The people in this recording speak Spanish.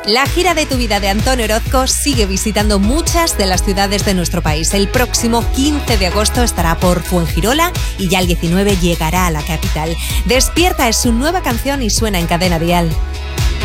La gira de tu vida de Antonio Orozco sigue visitando muchas de las ciudades de nuestro país. El próximo 15 de agosto estará por Fuengirola y ya el 19 llegará a la capital. Despierta es su nueva canción y suena en Cadena Dial.